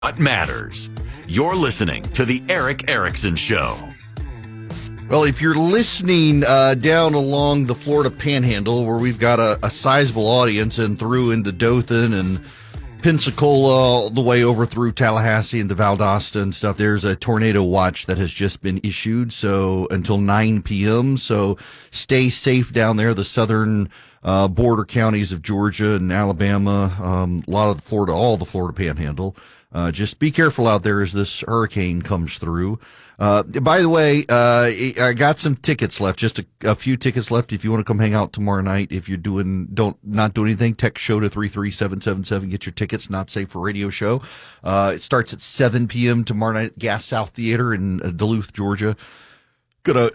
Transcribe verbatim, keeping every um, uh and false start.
What matters? You're listening to the Erick Erickson Show. Well, if you're listening uh, down along the Florida Panhandle, where we've got a, a sizable audience and through into Dothan and Pensacola, all the way over through Tallahassee and to Valdosta and stuff, there's a tornado watch that has just been issued, so until nine p.m., so stay safe down there. The southern uh, border counties of Georgia and Alabama, um, a lot of the Florida, all the Florida Panhandle. Uh, just be careful out there as this hurricane comes through. Uh, by the way, uh, I got some tickets left, just a, a few tickets left. If you want to come hang out tomorrow night, if you're doing, don't, not do anything, text show to three three seven seven seven, get your tickets, Not Safe for Radio show. Uh, it starts at seven p.m. tomorrow night at Gas South Theater in uh, Duluth, Georgia. Gonna